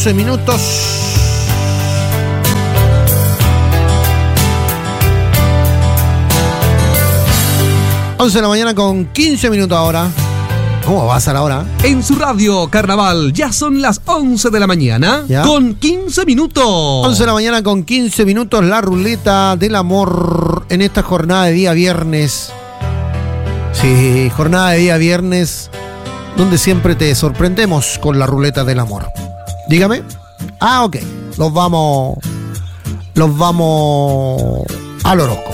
11 minutos. 11 de la mañana con 15 minutos ahora. ¿Cómo vas a la hora? En su radio Carnaval ya son las 11 de la mañana, ¿ya? Con 15 minutos. 11 de la mañana con 15 minutos, la ruleta del amor en esta jornada de día viernes. Sí, jornada de día viernes, donde siempre te sorprendemos con la ruleta del amor. Dígame. Ah, ok. Los vamos al horóscopo.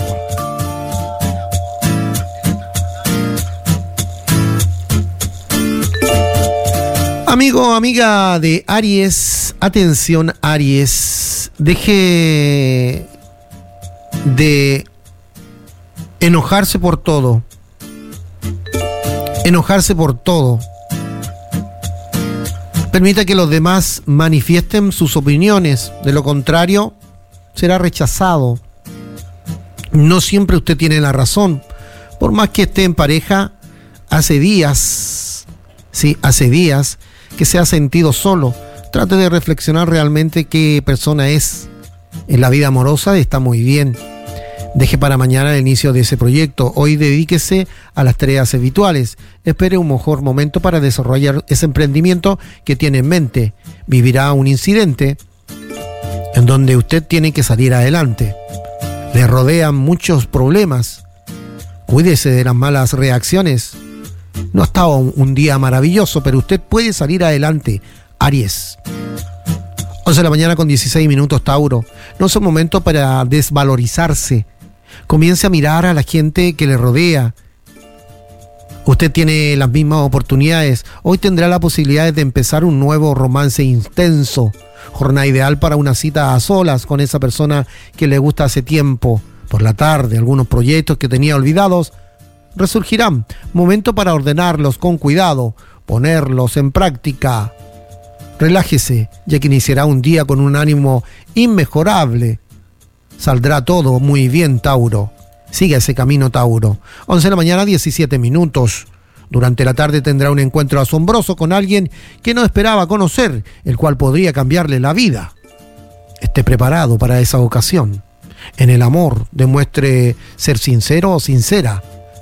Amigo, amiga de Aries, atención Aries, deje de enojarse por todo. Enojarse por todo. Permita que los demás manifiesten sus opiniones, de lo contrario será rechazado. No siempre usted tiene la razón, por más que esté en pareja, hace días que se ha sentido solo. Trate de reflexionar realmente qué persona es en la vida amorosa. Está muy bien. Deje para mañana el inicio de ese proyecto. Hoy dedíquese a las tareas habituales. Espere un mejor momento para desarrollar ese emprendimiento que tiene en mente. Vivirá un incidente en donde usted tiene que salir adelante. Le rodean muchos problemas. Cuídese de las malas reacciones. No ha estado un día maravilloso, pero usted puede salir adelante, Aries. 11 de la mañana con 16 minutos, Tauro. No es un momento para desvalorizarse. Comience a mirar a la gente que le rodea. Usted tiene las mismas oportunidades. Hoy tendrá la posibilidad de empezar un nuevo romance intenso. Jornada ideal para una cita a solas con esa persona que le gusta hace tiempo. Por la tarde, algunos proyectos que tenía olvidados resurgirán. Momento para ordenarlos con cuidado, ponerlos en práctica. Relájese, ya que iniciará un día con un ánimo inmejorable. Saldrá todo muy bien, Tauro. Siga ese camino, Tauro. 11 de la mañana, 17 minutos. Durante la tarde tendrá un encuentro asombroso con alguien que no esperaba conocer, el cual podría cambiarle la vida. Esté preparado para esa ocasión. En el amor, demuestre ser sincero o sincera.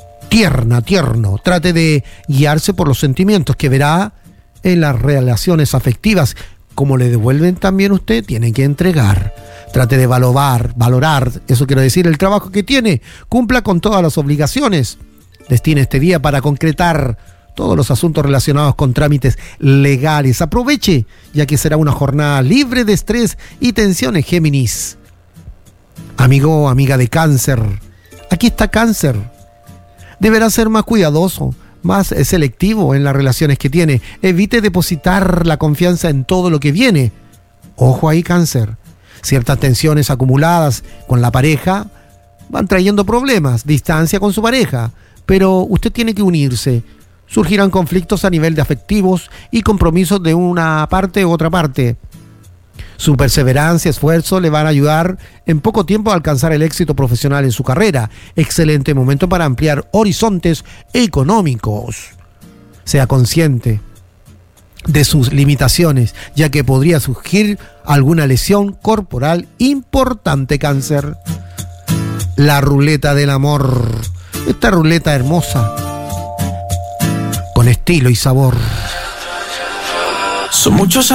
Tierno. Trate de guiarse por los sentimientos que verá en las relaciones afectivas. Como le devuelven también usted, tiene que entregar. Trate de valorar, eso quiero decir, el trabajo que tiene. Cumpla con todas las obligaciones. Destine este día para concretar todos los asuntos relacionados con trámites legales. Aproveche, ya que será una jornada libre de estrés y tensiones, Géminis. Amigo, amiga de Cáncer. Aquí está Cáncer. Deberá ser más cuidadoso, más selectivo en las relaciones que tiene. Evite depositar la confianza en todo lo que viene. Ojo ahí, Cáncer. Ciertas tensiones acumuladas con la pareja van trayendo problemas, distancia con su pareja. Pero usted tiene que unirse. Surgirán conflictos a nivel de afectivos y compromisos de una parte u otra parte. Su perseverancia, esfuerzo le van a ayudar en poco tiempo a alcanzar el éxito profesional en su carrera. Excelente momento para ampliar horizontes económicos. Sea consciente de sus limitaciones, ya que podría surgir alguna lesión corporal importante, Cáncer. La ruleta del amor. Esta ruleta hermosa, con estilo y sabor. Son muchos